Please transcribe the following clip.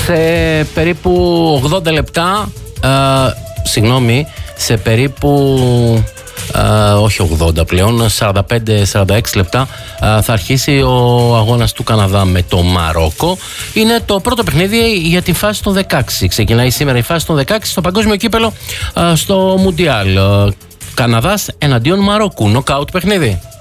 Σε περίπου 80 λεπτά, σε περίπου όχι 80 πλέον, 45-46 λεπτά θα αρχίσει ο αγώνας του Καναδά με το Μαρόκο. Είναι το πρώτο παιχνίδι για τη φάση των 16. Ξεκινάει σήμερα η φάση των 16 στο παγκόσμιο κύπελο στο Μουντιάλ. Καναδάς εναντίον Μαρόκου, νοκάουτ παιχνίδι.